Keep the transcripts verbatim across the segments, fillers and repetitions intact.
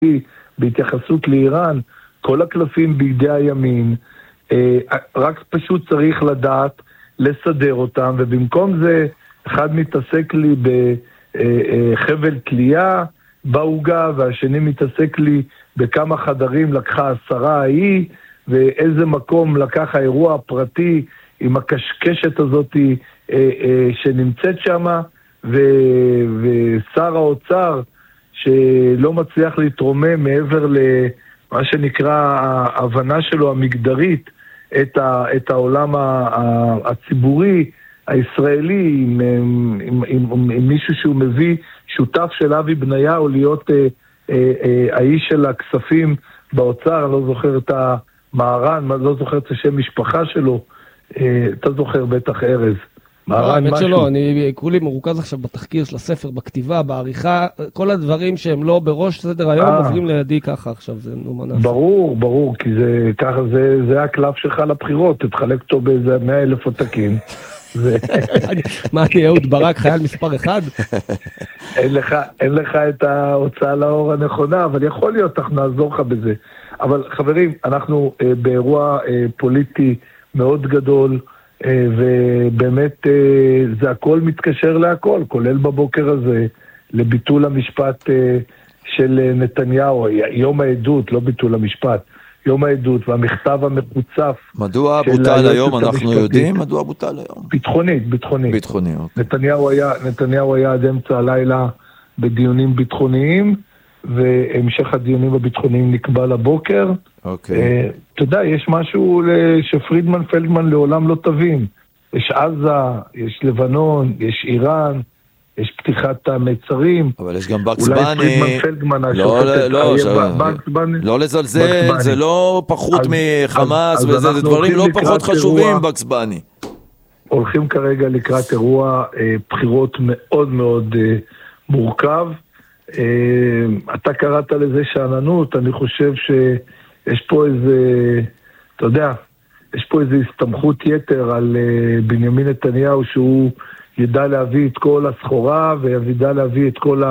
בהתייחסות לאיראן, כל הקלפים בידי הימין, רק פשוט צריך לדעת לסדר אותם, ובמקום זה אחד מתעסק לי בחבל תלייה בעוגה, והשני מתעסק לי בכמה חדרים לקחה עשרה ההיא, ואיזה מקום לקח האירוע הפרטי עם הקשקשת הזאת שנמצאת שם, ושר האוצר שלא מצליח להתרומם מעבר למה שנקרא ההבנה שלו המגדרית את, ה, את העולם הציבורי הישראלי, עם, עם, עם, עם מישהו שהוא מביא שותף של אבי בניהו להיות אה, אה, אה, האיש של הכספים באוצר, אני לא זוכר את המערן, אני לא זוכר את השם משפחה שלו, אה, אתה זוכר בטח ארז. האמת שלא, אני כולי מרוכז עכשיו בתחקיר של הספר, בכתיבה, בעריכה, כל הדברים שהם לא בראש סדר היום עוברים לידי ככה עכשיו, זה נומנה. ברור, ברור, כי זה ככה, זה הקלף שלך לבחירות, תתחלק אותו באיזה מאה אלף עותקים. מה, אני אהוד ברק, חייל מספר אחד? אין לך את ההוצאה לאור הנכונה, אבל יכול להיות, אנחנו נעזור לך בזה. אבל חברים, אנחנו באירוע פוליטי מאוד גדול, ובאמת זה הכל מתקשר להכל, כולל בבוקר הזה, לביטול המשפט של נתניהו, יום העדות, לא ביטול המשפט, יום העדות והמכתב המקוצף. מדוע בוטל היום, אנחנו יודעים? מדוע בוטל היום? ביטחונית, ביטחונית. ביטחוני, אוקיי. נתניהו היה, נתניהו היה עד אמצע הלילה בדיונים ביטחוניים, והמשך הדיונים הביטחוניים נקבע לבוקר. אוקיי. אתה יודע, יש משהו שפרידמן פלדמן לעולם לא תבין. יש עזה, יש לבנון, יש איראן, יש פתיחת המצרים. אבל יש גם בקס אולי בני. פרידמן פלדמן, לא, לא, בקס בני. לא לזלזל, זה לא פחות מחמאס, וזה דברים לא פחות חשובים, בקס בני. הולכים כרגע לקראת אירוע בחירות מאוד מאוד מורכב. אתה קראת לזה שעננות, אני חושב שיש פה איזה, אתה יודע, יש פה איזה הסתמכות יתר על בנימין נתניהו, שהוא ידע להביא את כל הסחורה, וידע להביא את כל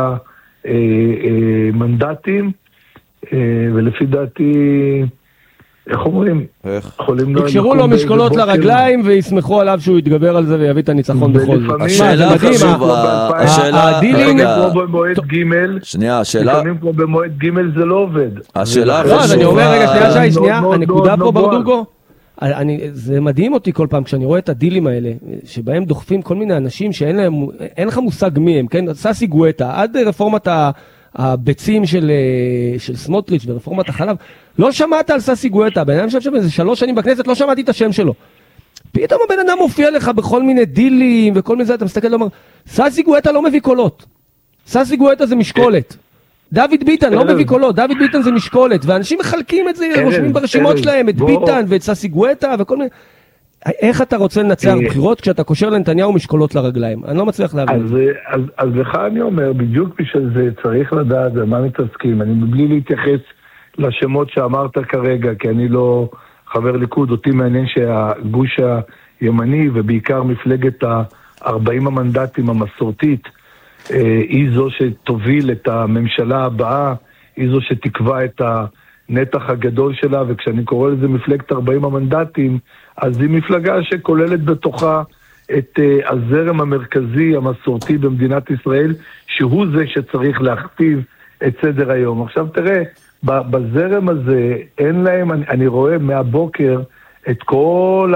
המנדטים, ולפי דעתי, איך אומרים? איך? יקשרו לו משקולות לרגליים וישמחו עליו שהוא יתגבר על זה ויביא את הניצחון בכל זאת. השאלה חשובה, הדילים כמו במועד ג' שנייה, השאלה... לפעמים כמו במועד ג' זה לא עובד. השאלה חשובה... לא, אז אני אומר רגע, שנייה שי, שנייה, הנקודה פה ברדוגו, זה מדהים אותי כל פעם כשאני רואה את הדילים האלה, שבהם דוחפים כל מיני אנשים שאין להם, אין לך מושג מי הם, כן? ססי גואטה, עד רפורמת ה... הביצים של, של סמוטריץ' ורפורמת החלב, לא שמעת על ססי גואטה, בן אדם יושב שם איזה שלוש שנים בכנסת, לא שמעתי את השם שלו. פתאום הבן אדם מופיע לך בכל מיני דילים וכל מיני זה, אתה מסתכל ואומר, ססי גואטה לא מביא קולות. ססי גואטה זה משקולת. דוד ביטן לא מביא קולות, דוד ביטן זה משקולת, ואנשים מחלקים את זה, רושמים ברשימות שלהם, את ביטן ואת ססי גואטה וכל מיני... איך אתה רוצה לנצח בחירות כשאתה קושר לנתניהו משקולות לרגליים? אני לא מצליח להבין. אז, אז, אז לך אני אומר, בדיוק בשביל זה צריך לדעת על מה מתעסקים. אני מבלי להתייחס לשמות שאמרת כרגע, כי אני לא חבר ליכוד, אותי מעניין שהגוש הימני, ובעיקר מפלגת ה-ארבעים המנדטים המסורתית, היא זו שתוביל את הממשלה הבאה, היא זו שתקבע את הנתח הגדול שלה, וכשאני קורא לזה מפלגת ארבעים המנדטים, אז היא מפלגה שכוללת בתוכה את uh, הזרם המרכזי המסורתי במדינת ישראל, שהוא זה שצריך להכתיב את סדר היום. עכשיו תראה, בזרם הזה אין להם, אני, אני רואה מהבוקר את כל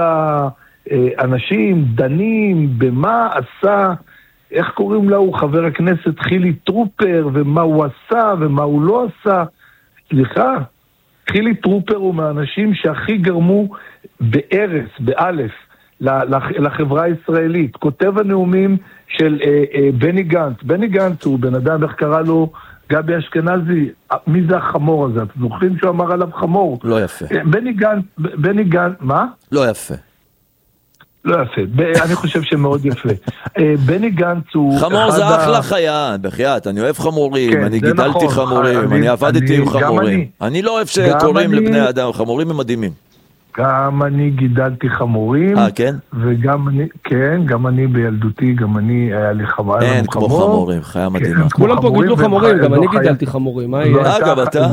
האנשים דנים במה עשה, איך קוראים לה, הוא חבר הכנסת חילי טרופר, ומה הוא עשה ומה הוא לא עשה. סליחה, חילי טרופר הוא מהאנשים שהכי גרמו בארץ, באלף, לחברה הישראלית. כותב הנאומים של אה, אה, בני גנץ. בני גנץ הוא בן אדם, איך קרא לו גבי אשכנזי, מי זה החמור הזה? אתם זוכרים שהוא אמר עליו חמור? לא יפה. בני גנץ, בני גנץ, מה? לא יפה. לא יפה, אני חושב שמאוד יפה. בני גנץ הוא... חמור זה אחלה חיה, בחייאת, אני אוהב חמורים, אני גידלתי חמורים, אני עבדתי עם חמורים. אני לא אוהב שקוראים לבני אדם, חמורים הם מדהימים. גם אני גידלתי חמורים. אה, כן? וגם אני, כן, גם אני בילדותי, גם אני, היה לי חמור. אין כמו חמורים, חיה מדהימה. כולם פה גידלו חמורים, גם אני גידלתי חמורים. אגב, אתה?